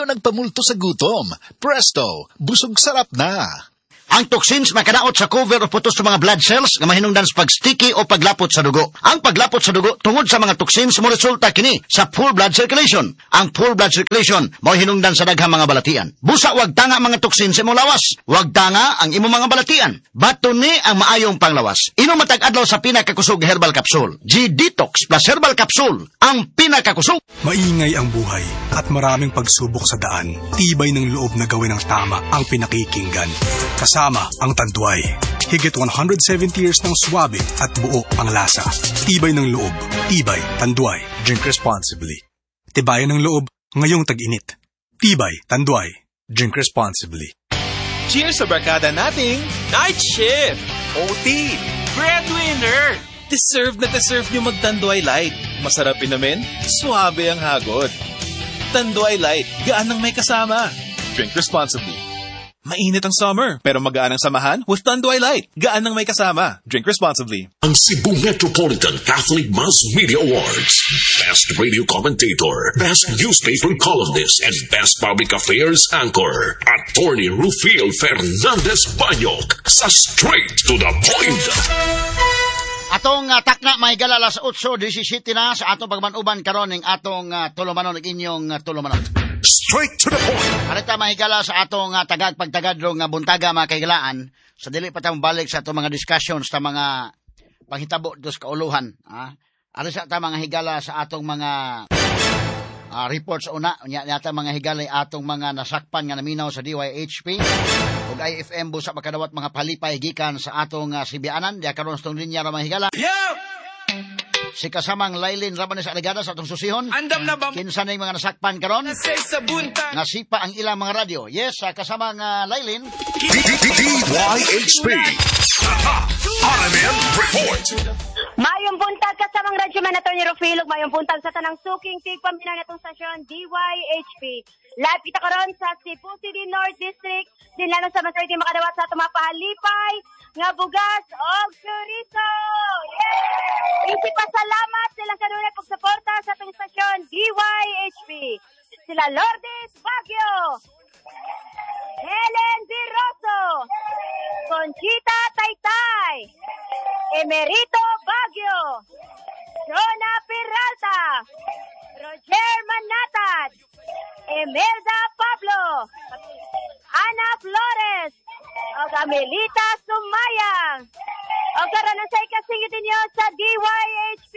ayaw nagpamulto sa gutom. Presto, busog sarap na. Ang toxins makadaot sa cover o putos sa mga blood cells nga mahinungdan sa pag-sticky o paglapot sa dugo. Ang paglapot sa dugo tungod sa mga toxins mo resulta kini sa full blood circulation. Ang full blood circulation mao hinungdan sa daghang mga balatian. Busa wag tanga mga toxins sa imong lawas. Wag tanga ang imong mga balatian. Bato ni ang maayong panglawas. Inom matag adlaw sa pinakakusog herbal capsule. G-Detox plus herbal capsule ang pinakakusog. Maingay ang buhay at maraming pagsubok sa daan. Tibay ng loob na gawin ang tama ang pinakikinggan. Kasama ang Tanduay. Higit 170 years ng swabe at buo ang lasa. Tibay ng loob. Tibay, Tanduay. Drink responsibly. Tibayan ng loob ngayong tag-init. Tibay, Tanduay. Drink responsibly. Cheers sa barkada nating Night Shift! OT! Breadwinner! Deserve na deserve nyo mag-Tanduay Light. Masarap inamin, suabe ang hagod. Tanduay Light, gaan ng may kasama. Drink responsibly. Mainit ang summer, pero magaan ang samahan with Tanduay Light. Gaan ng may kasama. Drink responsibly. Ang Cebu Metropolitan Catholic Mass Media Awards. Best Radio Commentator, Best Newspaper Columnist, and Best Public Affairs Anchor. Attorney Rufil Fernandez Banyok sa Straight to the Point. Atong takna may gala alas 8:17 na sa atong pagmanuban karon ning atong tulumanon ug inyong tulumanon. Straight to the point. Arita mahigala sa atong pagtagadrong buntaga mga kaigalaan sa dili pa ta balik sa atong mga discussions sa mga panghitabo dos kauluhan. Arita ta mga higala sa atong mga reports una yata mga higalay atong mga nasakpan nga naminaw sa DYHP ug IFM busa makadawat mga palipay gikan sa atong sibianan diya karon sa linya ra mga higala. Si kasamang Lailin Rabanes sa Aligada sa atong susihon. Andam na ba? Kinsa na yung mga nasakpan karon? Sa buntag. Nasipa ang ilang mga radyo. Yes, kasamang Lailin. DYHP. RMN Report. Mayong buntag kasamang radyo man Atty. Rufilog. Mayong buntag sa tanang suking tigpaminaw natong stasyon DYHP. Live kita karon sa Cebu City North District. Dinlano sa masariti makadawat sa atong mga pahalipay nga bugas o chorizo. Yeah! Isipasalamat silang kanunay pagsuporta sa atong stasyon DYHP. Sila Lourdes Baguio, Helen De Rosso, Conchita Taytay, Emerito Baguio, Jonah Peralta, Roger Manatad, Emelda Pablo, Ana Flores, o Amelita Sumayang. O karon sa ikasingit ninyo sa DYHP.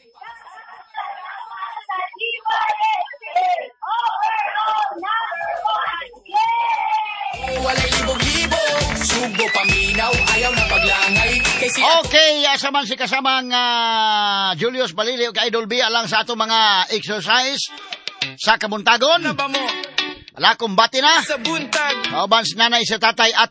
Sa DYHP, overall number 1. Yay! Walay libog-libog, sugo paminaw, ayaw na paglangay. Okay, asaman si kasamang Julius Balili ug Idol B alang sa ato mga exercise sa kabuntagon. Ano ba mo? Wala kumbati na. Sa buntag. Kauban si nanay sa tatay at